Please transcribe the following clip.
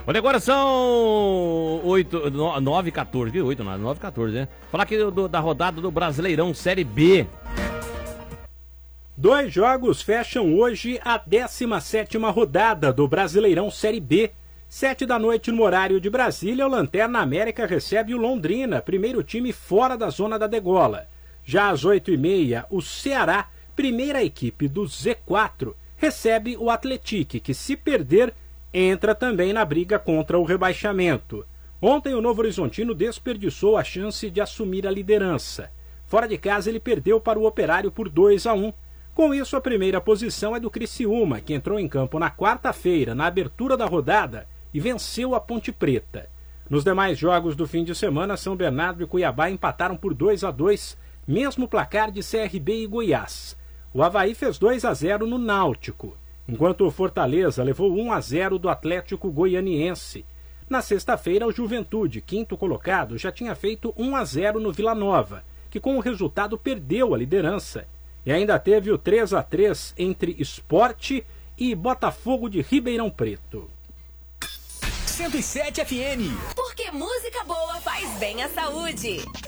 Olha, agora são 9h14, que 8, 9h14, né? Falar aqui da rodada do Brasileirão Série B. 2 jogos fecham hoje a 17ª rodada do Brasileirão Série B. 7 da noite no horário de Brasília, o Lanterna América recebe o Londrina, primeiro time fora da zona da degola. Já às 8h30, o Ceará, primeira equipe do Z4, recebe o Atlético, que se perder, entra também na briga contra o rebaixamento. Ontem o Novo Horizontino desperdiçou a chance de assumir a liderança. Fora de casa ele perdeu para o Operário por 2-1. Com isso, a primeira posição é do Criciúma, que entrou em campo na quarta-feira, na abertura da rodada, e venceu a Ponte Preta. Nos demais jogos do fim de semana, São Bernardo e Cuiabá empataram por 2-2, mesmo placar de CRB e Goiás. O Avaí fez 2-0 no Náutico, enquanto o Fortaleza levou 1-0 do Atlético Goianiense. Na sexta-feira, o Juventude, quinto colocado, já tinha feito 1-0 no Vila Nova, que com o resultado perdeu a liderança. E ainda teve o 3-3 entre Sport e Botafogo de Ribeirão Preto. 107 FM. Porque música boa faz bem à saúde.